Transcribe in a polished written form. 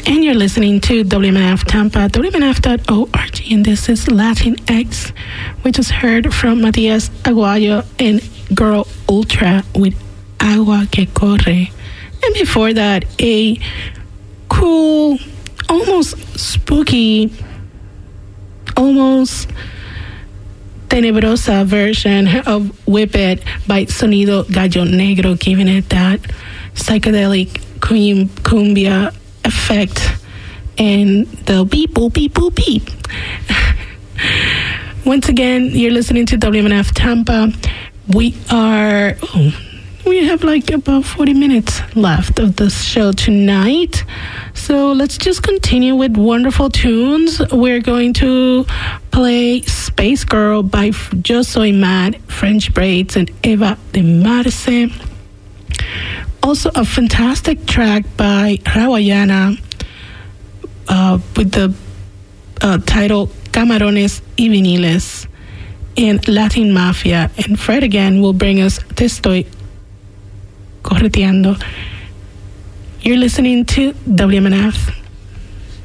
And you're listening to WMNF Tampa, WMNF.org, and this is Latinx. We just heard from Matias Aguayo and Girl Ultra with Agua que Corre. And before that, a cool, almost spooky, almost tenebrosa version of Whip It by Sonido Gallo Negro, giving it that psychedelic cumbia effect and the beep, boop, beep, boop, beep. Once again, you're listening to WMNF Tampa. We have like about 40 minutes left of the show tonight. So let's just continue with wonderful tunes. We're going to play Space Girl by Yo Soy Mad, French Braids, and Eva de Marce. Also a fantastic track by Rawayana with the title Camarones y Viniles, and Latin Mafia. And Fred again will bring us Te Estoy Correteando. You're listening to WMNF.